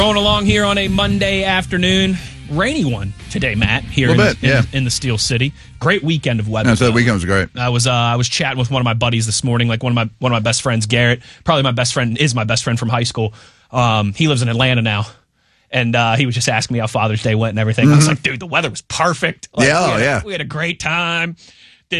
Going along here on a Monday afternoon. Rainy one today, Matt, here in the Steel City. Great weekend of weather. So the weekend was great. I was chatting with one of my buddies this morning, like one of my best friends, Garrett. Probably my best friend from high school. He lives in Atlanta now. And he was just asking me how Father's Day went and everything. I was like, dude, the weather was perfect. Like, we had a great time.